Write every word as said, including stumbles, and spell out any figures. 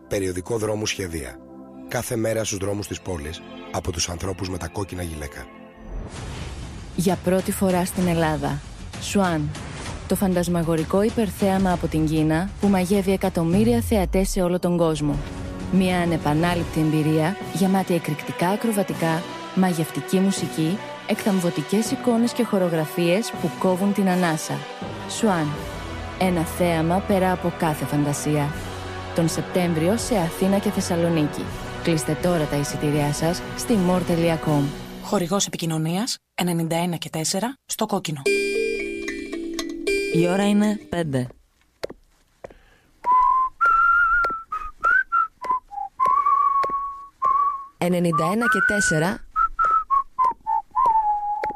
Περιοδικό δρόμου σχεδία. Κάθε μέρα στους δρόμους της πόλης από τους ανθρώπους με τα κόκκινα γυλαίκα. Για πρώτη φορά στην Ελλάδα. Σουάν. Το φαντασμαγορικό υπερθέαμα από την Κίνα που μαγεύει εκατομμύρια θεατές σε όλο τον κόσμο. Μια ανεπανάληπτη εμπειρία γεμάτη εκρηκτικά ακροβατικά, μαγευτική μουσική, εκθαμβωτικές εικόνες και χορογραφίες που κόβουν την ανάσα. Σουάν. Ένα θέαμα πέρα από κάθε φαντασία. Τον Σεπτέμβριο σε Αθήνα και Θεσσαλονίκη. Κλείστε τώρα τα εισιτήριά σας στη μορ τελεία κομ. Χορηγός επικοινωνίας ενενήντα ένα και τέσσερα στο κόκκινο. Η ώρα είναι πέντε. ενενήντα ένα και τέσσερα